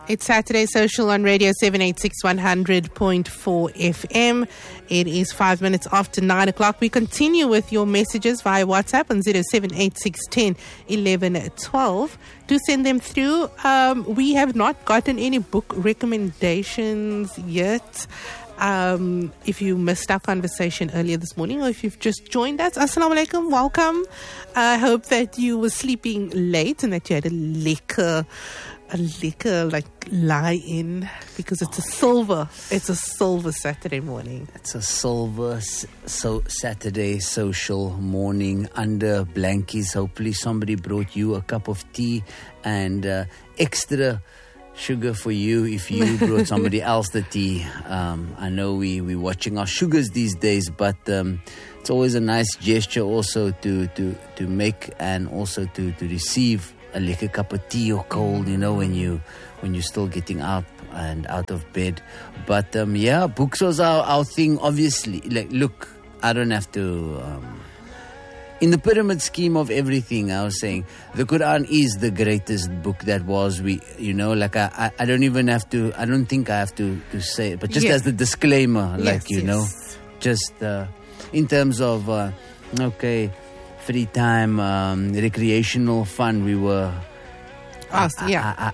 It's Saturday Social on Radio 786 100.4 FM. It is 5 minutes after 9 o'clock. We continue with your messages via WhatsApp on 078610 1112. Do send them through. We have not gotten any book recommendations yet. If you missed our conversation earlier this morning, or if you've just joined us, Assalamu alaikum, welcome. I hope that you were sleeping late and that you had a liquor like lie in, because it's a silver Saturday morning. It's a silver Saturday social morning under blankies. Hopefully somebody brought you a cup of tea and extra sugar for you if you brought somebody else the tea. I know we're watching our sugars these days, but it's always a nice gesture also to make and also to receive a liquor cup of tea or cold, you know, when you're still getting up and out of bed. But books was our thing, obviously. Like, look, I don't have to in the pyramid scheme of everything, I was saying the Quran is the greatest book that was. I don't even have to, I don't think I have to say it, but just as the disclaimer, just in terms of free time, recreational fun, we were I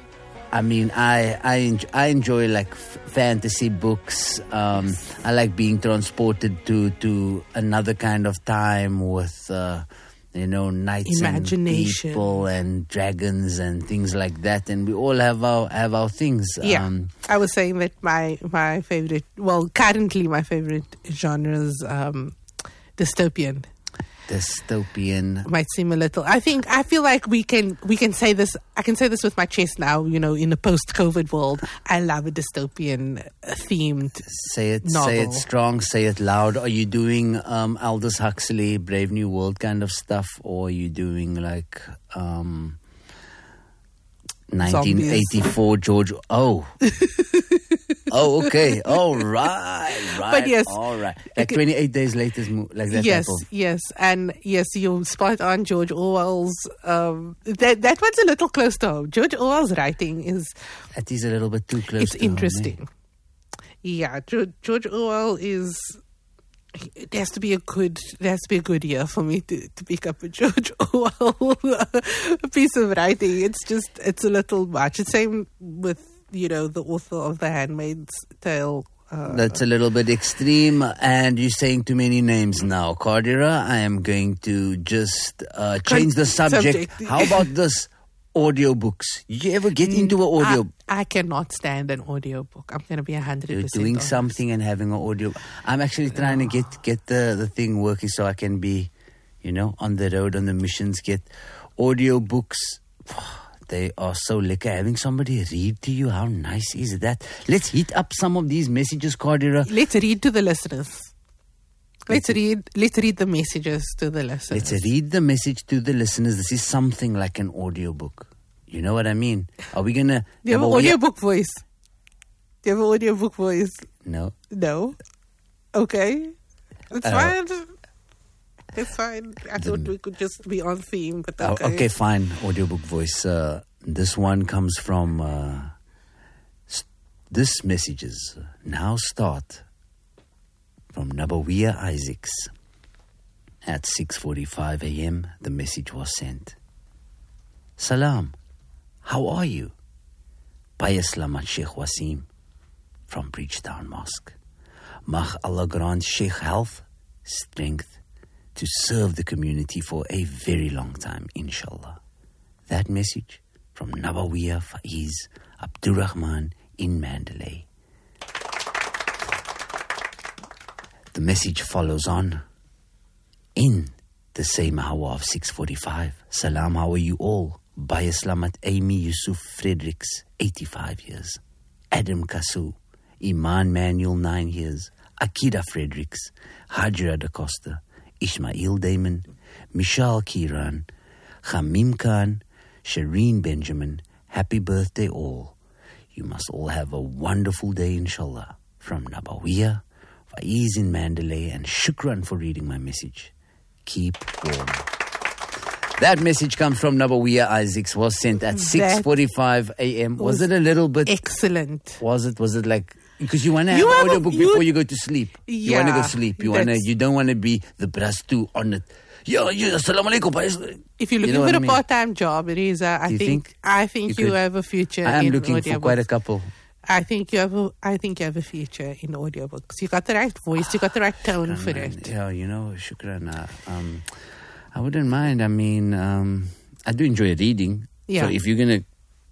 enjoy like fantasy books. I like being transported to another kind of time with knights imagination, and people and dragons and things like that. And we all have our things. I was saying that my favorite, currently my favorite genre is dystopian. Might seem a little. I feel like we can say this. I can say this with my chest now. You know, in the post-COVID world, I love a dystopian themed. Say it strong. Say it loud. Are you doing Aldous Huxley, Brave New World kind of stuff, or are you doing like 1984 George? Oh, okay. All right. But yes. All right. Like 28 days later, like that. Yes. And yes, you're spot on. George Orwell's, that one's a little close to home. George Orwell's writing is... That is a little bit too close to home. It's interesting. Yeah, George Orwell is... It has to be a good year for me to pick up a George Orwell piece of writing. It's a little much. It's same with, the author of The Handmaid's Tale. That's a little bit extreme, and you're saying too many names now. Cardira, I am going to just change the subject. How about this? Audiobooks. Did you ever get into an audio? I cannot stand an audiobook. I'm going to be 100%. You're doing something and having an audio. I'm actually trying to get the thing working so I can be, on the road, on the missions, get audiobooks. They are so lekker. Having somebody read to you, how nice is that? Let's hit up some of these messages, Cardira. Let's read to the listeners. Let's read the messages to the listeners. Let's read the message to the listeners. This is something like an audiobook. You know what I mean? Are we going to... Do you have an audiobook voice? Do you have an audiobook voice? No. No? Okay. It's fine. It's fine. I thought we could just be on theme, but okay. Okay, fine. Audiobook voice. This one comes from... this messages now start from Nabawiya Isaacs. At 6:45 a.m., the message was sent. Salam. How are you? Baya Slamat Sheikh Wasim from Bridgetown Mosque. Mag Allah grant Sheikh health, strength to serve the community for a very long time, inshallah. That message from Nabawiya Faiz Abdurrahman in Mandalay. The message follows on in the same hour of 6:45. Salam, how are you all? Baya Slamat Amy Yusuf Fredericks, 85 years. Adam Kasu, Iman Manuel, 9 years. Akida Fredericks, Hajra da Costa, Ismail Damon, Michelle Kiran, Khamim Khan, Shireen Benjamin. Happy birthday all. You must all have a wonderful day, inshallah. From Nabawiya, Faiz in Mandalay, and shukran for reading my message. Keep warm. That message comes from Nabawiya Isaacs, was sent at 6:45 a.m. Was it a little bit... Excellent. Was it like... Because you want to have an audiobook before you go to sleep. You want to go sleep. You don't want to be the brass too on it. Assalamu alaikum. If you're looking for a part-time job, Reza, I think you have a future. I am looking for quite a couple. I think you have a future in audiobooks. You got the right voice. You got the right tone for it. Yeah, shukran. I wouldn't mind. I mean, I do enjoy reading. Yeah. So if you're gonna,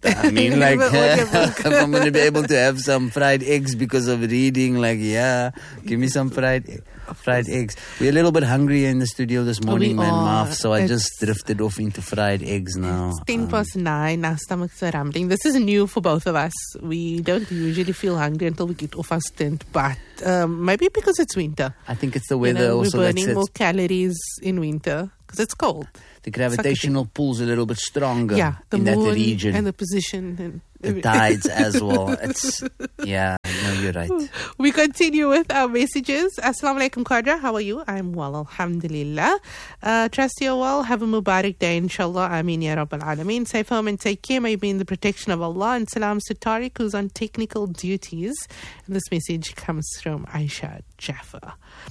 if I'm gonna be able to have some fried eggs because of reading, give me some fried eggs. We're a little bit hungry in the studio this morning, so I just drifted off into fried eggs now. It's 9:10, our stomachs are rumbling. This is new for both of us. We don't usually feel hungry until we get off our stint, but maybe because it's winter. I think it's the weather also. We're burning more calories in winter because it's cold. The gravitational pull's a little bit stronger the in moon that region. And the position. And the tides as well. You're right. We continue with our messages. Assalamu alaikum, Qadra. How are you? I'm well, alhamdulillah. Trust you're well. Have a Mubarak day, inshallah. Ameen ya Rabbal Alameen. Safe home and take care. May you be in the protection of Allah. And salams to Tariq, who's on technical duties. And this message comes from Aisha Jaffa.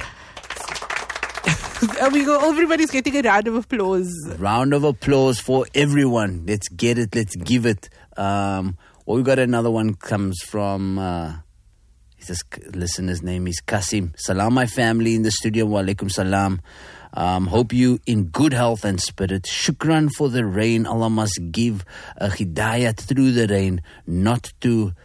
Everybody's getting a round of applause. Round of applause for everyone. Let's get it. Let's give it. We got another one comes from this listener's name is Kasim. Salam, my family in the studio. Wa alaikum salam. Hope you in good health and spirit. Shukran for the rain. Allah must give a hidayat through the rain, not to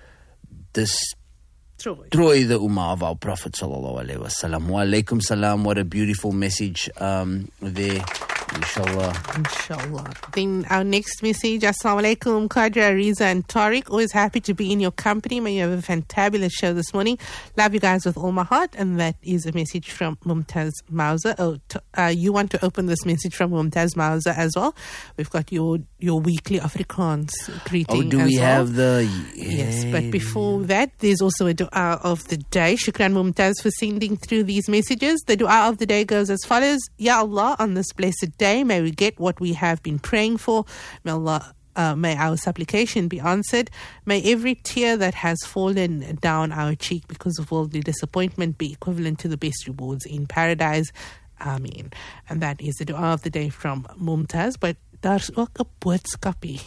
destroy the ummah of our Prophet sallallahu alaihi wasallam. Wa alaikum salam. What a beautiful message there. Inshallah. Then our next message. Assalamu alaikum, Qadra, Riza and Tariq. Always happy to be in your company. May you have a fantabulous show this morning. Love you guys with all my heart. And that is a message from Mumtaz Mauser. You want to open this message from Mumtaz Mauser as well? We've got your weekly Afrikaans greeting. Do we have the... Yes, but before that, there's also a dua of the day. Shukran Mumtaz for sending through these messages. The dua of the day goes as follows. Ya Allah, on this blessed day, may we get what we have been praying for. May Allah, may our supplication be answered. May every tear that has fallen down our cheek because of worldly disappointment be equivalent to the best rewards in paradise. Ameen. And that is the dua of the day from Mumtaz. But daar's ook 'n boodskapie.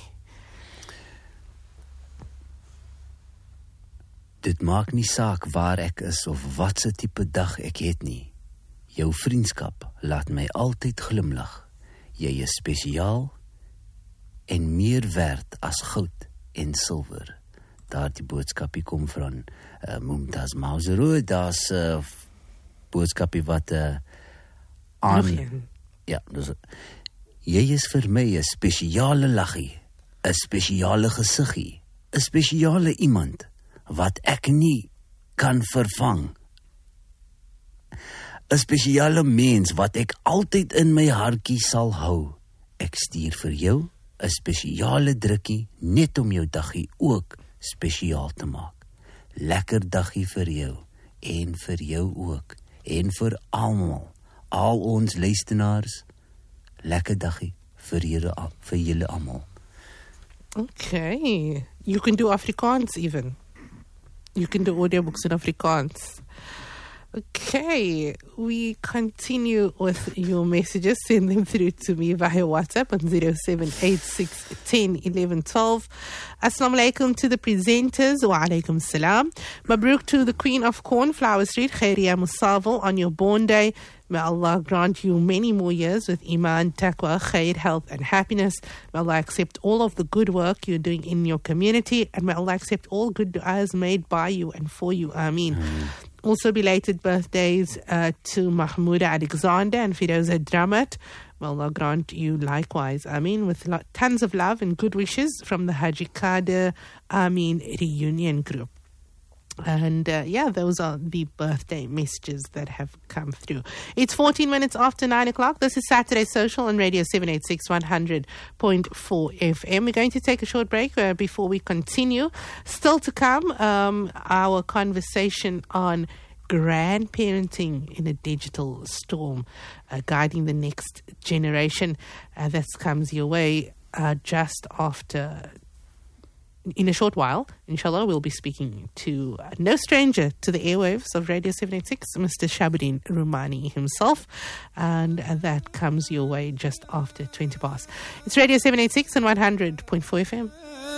Dit maak nie saak waar ek is of watse tipe dag ek het nie. Jou vriendskap laat my altyd glimlag. Jy is spesiaal en meer werd as goud en silwer. Daardie boodskapie kom van Mumtaz Mauser. Daar's boodskapie wat aan... Ja, dus jy is vir my 'n spesiale laggie, 'n spesiale gesiggie, 'n spesiale iemand wat ek nie kan vervang. 'n spesiale mens wat ek altyd in my hartjie sal hou. Ek stuur vir jou 'n spesiale drukkie net om jou daggie ook spesiaal te maak. Lekker daggie vir jou en vir jou ook en vir almal, al ons luisteraars. Lekker daggie vir julle almal. Okay, you can do Afrikaans even. You can do audiobooks in Afrikaans. Okay, we continue with your messages. Send them through to me via WhatsApp on 0786101112. Assalamu alaikum to the presenters. Wa alaikum salam. Mabruk to the Queen of Cornflower Street, Khairia Musaval, on your born day. May Allah grant you many more years with iman, taqwa, khair, health and happiness. May Allah accept all of the good work you're doing in your community. And may Allah accept all good du'as made by you and for you. Ameen. Also belated birthdays to Mahmouda Alexander and Firoza Dramat. May Allah grant you likewise. Ameen. With tons of love and good wishes from the Haji Kader Ameen Reunion Group. And those are the birthday messages that have come through. It's 14 minutes after 9 o'clock. This is Saturday Social on Radio 786 100.4 FM. We're going to take a short break before we continue. Still to come, our conversation on grandparenting in a digital storm, guiding the next generation. That comes your way just after. In a short while, inshallah, we'll be speaking to no stranger to the airwaves of Radio 786, Mr. Shahabuddin Rumani himself. And that comes your way just after 20 past. It's Radio 786 and 100.4 FM.